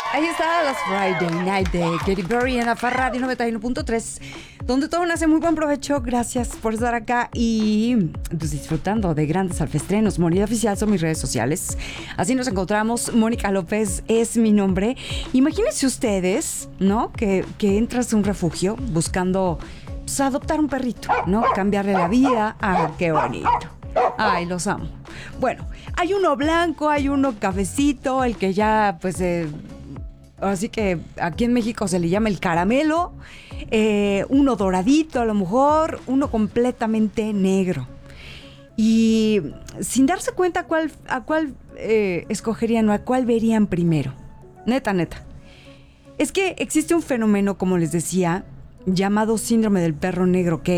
Ahí está las Friday Night de Katy Perry en la Radio 91.3, donde todo nace. Muy buen provecho. Gracias por estar acá y pues, disfrutando de grandes alfestrenos. Moneda Oficial son mis redes sociales. Así nos encontramos. Mónica López es mi nombre. Imagínense ustedes, ¿no? Que entras a un refugio buscando pues, adoptar un perrito, ¿no? Cambiarle la vida. ¡Ah, qué bonito! Ay, los amo. Bueno, hay uno blanco, hay uno cafecito, el que ya, pues... así que aquí en México se le llama el caramelo, uno doradito a lo mejor, uno completamente negro. Y sin darse cuenta a cuál escogerían o a cuál verían primero. Neta. Es que existe un fenómeno, como les decía, llamado síndrome del perro negro, que